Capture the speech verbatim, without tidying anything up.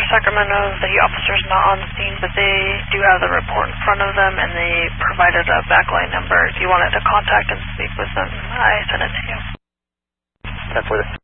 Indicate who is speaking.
Speaker 1: Sacramento, the officer's not on the scene, but they do have the report in front of them, and they provided a backline number. If you wanted to contact and speak with them, I sent it to you.
Speaker 2: ten four, this